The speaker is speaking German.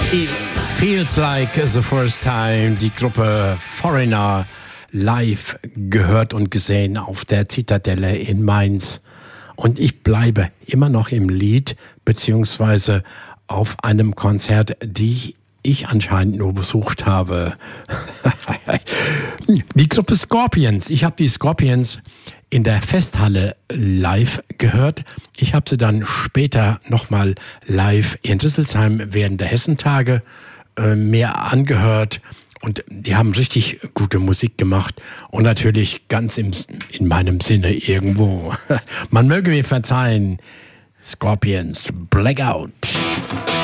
It feels like the first time, die Gruppe Foreigner live gehört und gesehen auf der Zitadelle in Mainz. Und ich bleibe immer noch im Lied, beziehungsweise auf einem Konzert, die ich anscheinend nur besucht habe. Die Gruppe Scorpions. Ich habe die Scorpions in der Festhalle live gehört. Ich habe sie dann später nochmal live in Rüsselsheim während der Hessentage mehr angehört. Und die haben richtig gute Musik gemacht. Und natürlich ganz in meinem Sinne irgendwo. Man möge mir verzeihen, Scorpions, Blackout.